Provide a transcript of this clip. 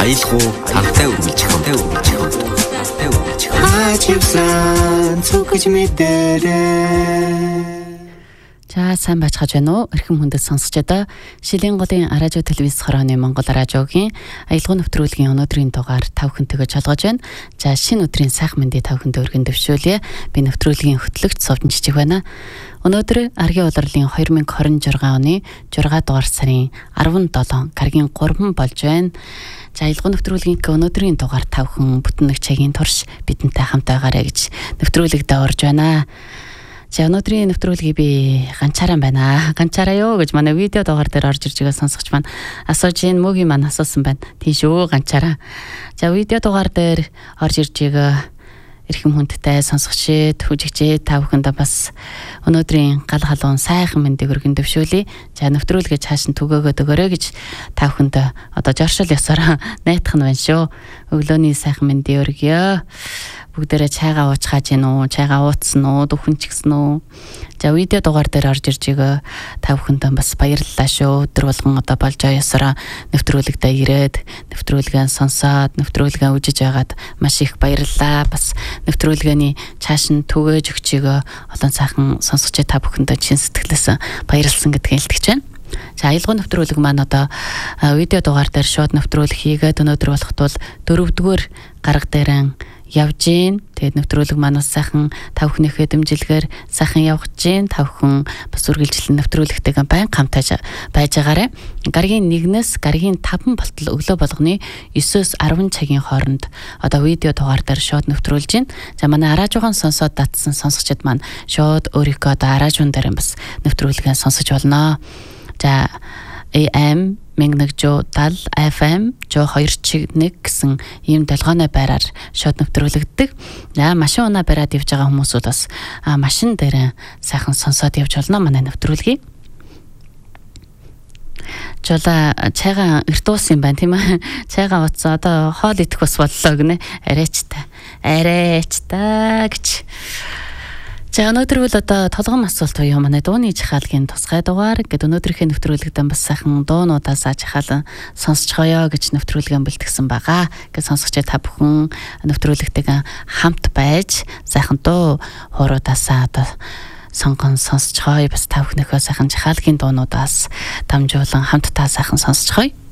аялгау хамтаа үргэлжлэх За сайн байцгааж байна уу? Эрхэм хүндэт сонсогч одоо Шилийн голын радио телевиз хорооны Монгол радиогийн аялгау нэвтрүүлгийн өнөөдрийн дугаар тавхинтэйг холгож байна. За шинэ өдрийн сайхан мэндийг тавхинтэй өргөн дэвшүүлье. Би нэвтрүүлгийн хөтлөгч Совдон Жижиг байна. Өнөөдөр Аргийн улирлын 2026 оны 6 дугаар сарын 17 гаргийн 3 болж байна. За аялгау нэвтрүүлгийн өнөөдрийн дугаар тавхан бүтэн нэг цагийн турш бидэнтэй хамт байгаарэ гэж нэвтрүүлэгдээ орж байна. За өнөөдрийн нэвтрүүлгийг би ганцаараа байна. Ганцаараа ёо гэж манай видео дугаар дээр орж ирж байгаа сонсогч маань асууж ийн мөгийн маань асуусан байна. Тийм шүү ганцаараа. За видео дугаар дээр орж ирж байгаа эрхэм хүндтэй сонсогчид, хүжигчид та бүхэндээ бас өнөөдрийн гал халуун сайхан мэндийг өргөн дэвшүүлье. За нэвтрүүлгээ цааш нь түгээгөөд өгөөрэй гэж та бүхэндээ одоо жоршил ёсоор найтах нь байна шүү. Өглөөний сайхан мэндийг өргөё. Бүгдээрээ чайгаа уучгааж гин үү, чайгаа ууцсан уу, дөхөн ч гисэн үү. За видео дугаар дээр орж ирж байгаа та бүхэндээ бас баярлалаа шүү. Өдөр болгон одоо болж байгаа ёсоор нэвтрүүлэгдээ ирээд, нэвтрүүлгээ сонсоод, нэвтрүүлгээ үжиж байгаад маш их баярлалаа. Бас нэвтрүүлгээний цааш нь түгээж өгчөөгөө олон сайхан сонсогч та бүхэндээ чин сэтгэлээс баярлсан гэдгийг хэлтгэж байна. За аялгау нэвтрүүлэг маань одоо видео дугаар дээр шууд нэвтрүүлэг хийгээд өнөөдөр болоход бол 4-р гараг дээрэн явж гин. Тэгээд нэвтрүүлэг маань бас сайхан та бүхнийхээ дэмжлэгээр сайхан явж гин. Та бүхэн бас үргэлжлэн нэвтрүүлэгтэйгээ байн хамтааж байж байгаарэ. Гаргийн 1-ээс гаргийн 5 болтол өглөө болгоны 9-өөс 10 цагийн хооронд одоо видео дугаар дээр шууд нэвтрүүлж гин. За манай араажуухан сонсоод татсан сонсогчид маань шууд өөрийнхөө одоо араажуун дээр бас нэвтрүүлгээ сонсож болно. За AM 1170 FM 102.1 гэсэн ийм долгооны байраар шууд нэвтрүүлэгддэг. За машин унаа бариад явж байгаа хүмүүс бас машин дээр сайхан сонсоод явж болно манай нэвтрүүлгийг. Жолоо чайгаа эрт уусан юм байна тийм ээ. Чайгаа ууцсан одоо хоол идэх бас боллоо гинэ. Арайч та гэж. За өнөөдөр бол одоо толгом асуулт буюу манай дууны жахаалгийн тусгай дугаар гэдэг өнөөдрийнхээ нэвтрүүлэгтэн бас сайхан дуунуудаас жахаалан сонсцгоё гэж нэвтрүүлгэн бэлтгэсэн байгаа. Гэж сонсогч та бүхэн нэвтрүүлэгтэйгээ хамт байж сайхан дуу хууруудаас одоо сонгон сонсцгоё. Бас та бүхнийхөө сайхан жахаалгийн дуунуудаас дамжуулан хамтдаа сайхан сонсцгоё.